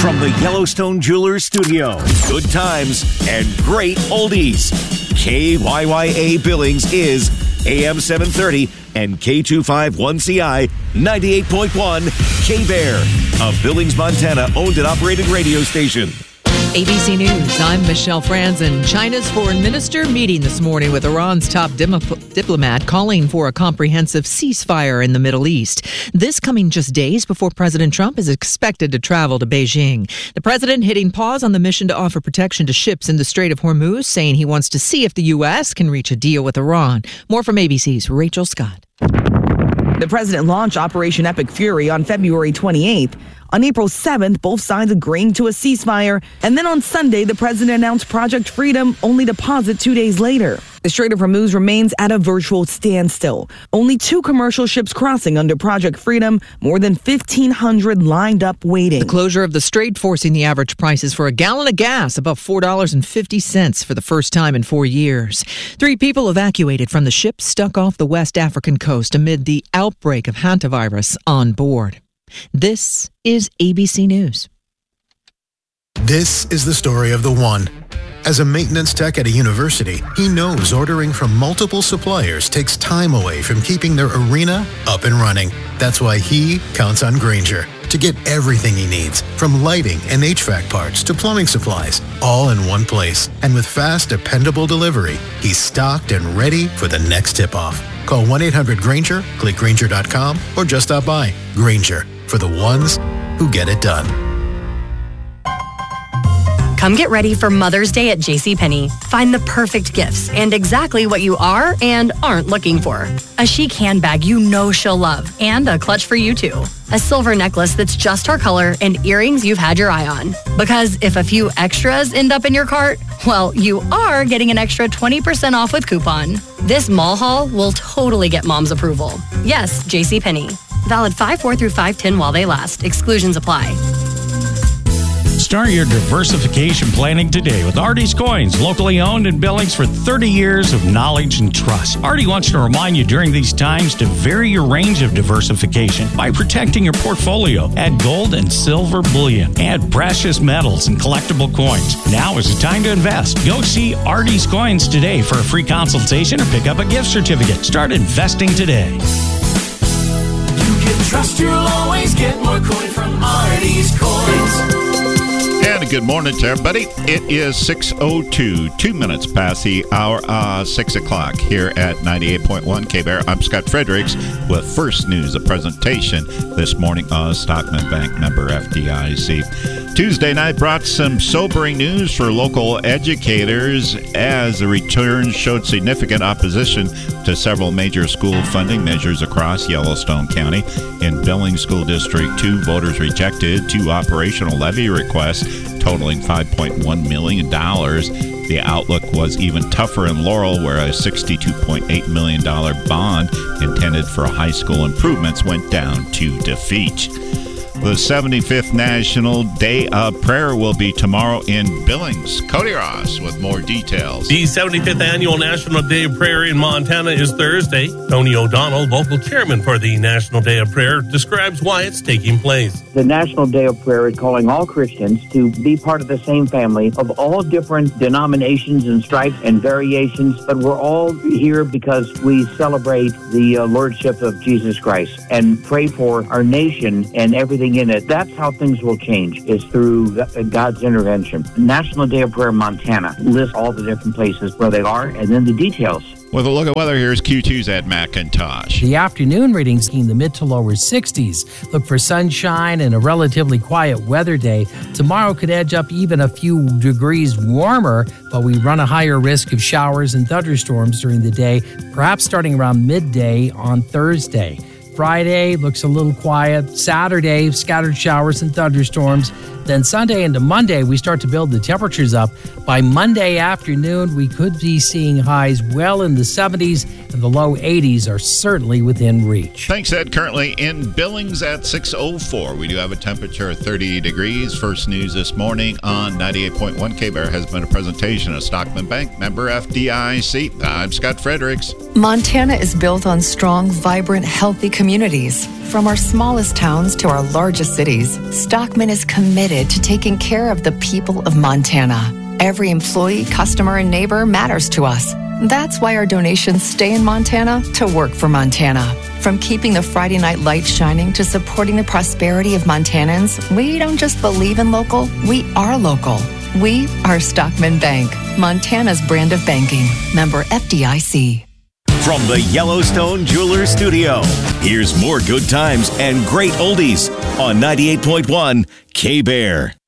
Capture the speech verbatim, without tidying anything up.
From the Yellowstone Jewelers Studio, good times and great oldies. K Y Y A Billings is A M seven thirty and K two fifty-one C I ninety-eight point one K-Bear, a Billings, Montana owned and operated radio station. A B C News, I'm Michelle Franzen. China's foreign minister meeting this morning with Iran's top dim- diplomat calling for a comprehensive ceasefire in the Middle East. This coming just days before President Trump is expected to travel to Beijing. The president hitting pause on the mission to offer protection to ships in the Strait of Hormuz, saying he wants to see if the U S can reach a deal with Iran. More from A B C's Rachel Scott. The president launched Operation Epic Fury on February twenty-eighth. On April seventh, both sides agreeing to a ceasefire. And then on Sunday, the president announced Project Freedom, only to pause it two days later. The Strait of Hormuz remains at a virtual standstill. Only two commercial ships crossing under Project Freedom, more than fifteen hundred lined up waiting. The closure of the strait forcing the average prices for a gallon of gas above four dollars and fifty cents for the first time in four years. Three people evacuated from the ship stuck off the West African coast amid the outbreak of hantavirus on board. This is A B C News. This is the story of the one. As a maintenance tech at a university, he knows ordering from multiple suppliers takes time away from keeping their arena up and running. That's why he counts on Grainger to get everything he needs, from lighting and H V A C parts to plumbing supplies, all in one place. And with fast, dependable delivery, he's stocked and ready for the next tip-off. Call one eight hundred Grainger, click Grainger dot com, or just stop by. Grainger, for the ones who get it done. Come get ready for Mother's Day at JCPenney. Find the perfect gifts and exactly what you are and aren't looking for. A chic handbag you know she'll love, and a clutch for you too. A silver necklace that's just her color, and earrings you've had your eye on. Because if a few extras end up in your cart, well, you are getting an extra twenty percent off with coupon. This mall haul will totally get Mom's approval. Yes, JCPenney. Valid five four through five ten while they last. Exclusions apply. Start your diversification planning today with Artie's Coins, locally owned in Billings for thirty years of knowledge and trust. Artie wants to remind you during these times to vary your range of diversification by protecting your portfolio. Add gold and silver bullion. Add precious metals and collectible coins. Now is the time to invest. Go see Artie's Coins today for a free consultation or pick up a gift certificate. Start investing today. You can trust you'll always get more coin from Artie's Coins. And good morning to everybody. It is six oh two, two minutes past the hour, uh, six o'clock here at ninety-eight point one K-Bear. I'm Scott Fredericks with First News, a presentation this morning of Stockman Bank member F D I C. Tuesday night brought some sobering news for local educators as the return showed significant opposition to several major school funding measures across Yellowstone County. In Billings School District two, voters rejected two operational levy requests totaling five point one million dollars. The outlook was even tougher in Laurel, where a sixty-two point eight million dollars bond intended for high school improvements went down to defeat. The seventy-fifth National Day of Prayer will be tomorrow in Billings. Cody Ross with more details. The seventy-fifth Annual National Day of Prayer in Montana is Thursday. Tony O'Donnell, local chairman for the National Day of Prayer, describes why it's taking place. The National Day of Prayer is calling all Christians to be part of the same family of all different denominations and stripes and variations, but we're all here because we celebrate the uh, Lordship of Jesus Christ and pray for our nation and everything in it. That's how things will change, is through God's intervention. National Day of Prayer Montana lists all the different places where they are and then the details. With a look at weather, here's Q two's Ed McIntosh. The afternoon readings in the mid to lower sixties. Look for sunshine and a relatively quiet weather day. Tomorrow could edge up even a few degrees warmer, but we run a higher risk of showers and thunderstorms during the day, perhaps starting around midday on Thursday. Friday looks a little quiet. Saturday, scattered showers and thunderstorms. Then Sunday into Monday, we start to build the temperatures up. By Monday afternoon, we could be seeing highs well in the seventies and the low eighties are certainly within reach. Thanks, Ed. Currently in Billings at six oh four. We do have a temperature of thirty degrees. First news this morning on ninety-eight point one K-Bear has been a presentation of Stockman Bank, member F D I C. I'm Scott Fredericks. Montana is built on strong, vibrant, healthy communities. From our smallest towns to our largest cities, Stockman is committed to taking care of the people of Montana. Every employee, customer, and neighbor matters to us. That's why our donations stay in Montana to work for Montana. From keeping the Friday night lights shining to supporting the prosperity of Montanans, we don't just believe in local, we are local. We are Stockman Bank, Montana's brand of banking. Member F D I C. From the Yellowstone Jeweler Studio, here's more good times and great oldies on ninety-eight point one K-Bear.